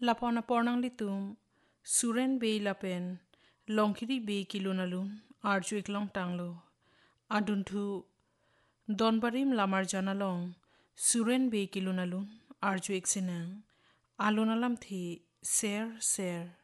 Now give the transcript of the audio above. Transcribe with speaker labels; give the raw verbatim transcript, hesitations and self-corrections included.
Speaker 1: Lapona pornang litum, suren be lapen, longkiri be kilunalun, arju iklong tanglo. Aduntu, donbarim lamar janalong, suren be kilunalun, arju iksinang, alunalam thi, ser ser.